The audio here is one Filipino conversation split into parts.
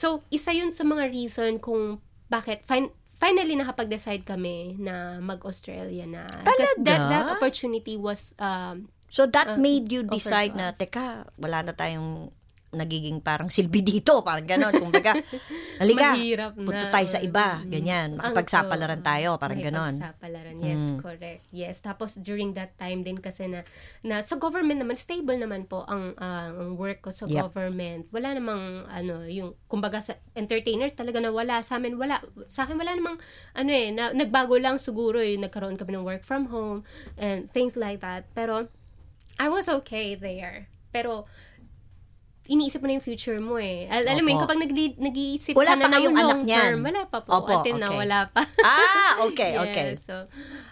So, isa yun sa mga reason kung bakit finally nakapag-decide kami na mag-Australia na. Because that opportunity was so that made you decide offered to na, us. teka, wala na tayong nagiging parang silbi dito, parang gano'n. Kumbaga, halika, Mahirap na. punta tayo sa iba, ganyan. Makipagsapalaran tayo, parang gano'n. Makipagsapalaran, yes, correct. Yes, tapos during that time din kasi na sa government naman, stable naman po ang work ko sa government. Wala namang, yung, kumbaga sa entertainers talaga na wala. Sa amin, wala. Sa akin, wala namang, nagbago lang siguro, nagkaroon kami ng work from home and things like that. Pero, I was okay there. Pero, iniisip mo na yung future mo eh. Alam mo yun, kapag nag-iisip ka na ng long term, wala pa po. Opo, Until now, wala pa. Okay, yes, okay. So,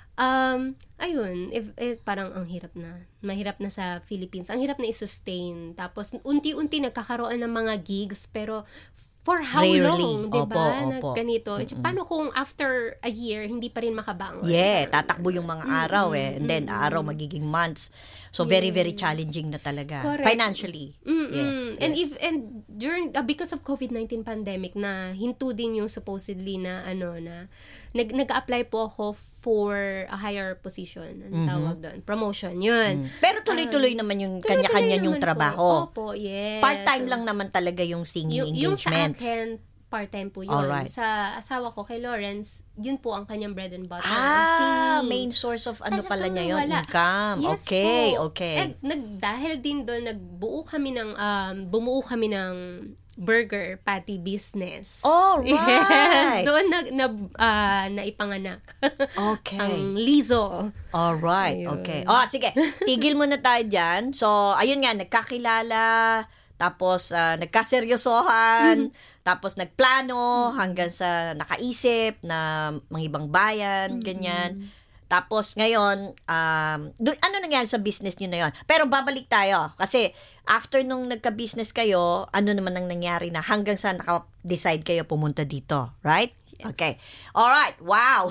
ayun, parang ang hirap na. Mahirap na sa Philippines. Ang hirap na i-sustain. Tapos, unti-unti nagkakaroon ng mga gigs, pero for how Rarely. long, diba? Opo. Na ganito. Paano kung after a year, hindi pa rin makabangon? Yeah, tatakbo yung mga araw and then araw magiging months. So very very challenging na talaga. Correct. Financially. Yes. And during because of COVID-19 pandemic na hinto din yung supposedly na nag-apply po ako for a higher position. Ang tawag doon, promotion 'yun. Pero tuloy-tuloy naman yung kanya-kanya yung trabaho. Opo, yes. Part-time lang naman talaga yung singing engagements. Yung sa akin, part-time po yun. Alright. Sa asawa ko, kay Lawrence, yun po ang kanyang bread and butter. Main source of pala niya yun, wala. income. Yes okay, po. okay. Dahil din doon, bumuo kami ng burger patty business. Oh, right. Yes. Doon naipanganak. Okay. Ang Lizo. Alright, Ayun. okay. Sige, tigil muna tayo dyan. So, ayun nga, nagkakilala, tapos nagkaseryosohan, tapos nagplano hanggang sa nakaisip na mga ibang bayan, ganyan. Tapos ngayon, ano nangyari sa business niyo na yon? Pero babalik tayo kasi after nung nagka-business kayo, ano naman ang nangyari na hanggang sa naka-decide kayo pumunta dito, right? Yes. Okay. Alright. Wow.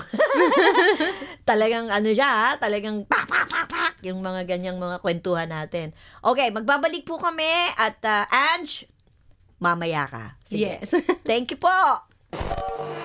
Talagang talagang pak, yung mga ganyang mga kwentuhan natin. Okay, magbabalik po kami at Ange, mamaya ka. Sige. Yes. Thank you po.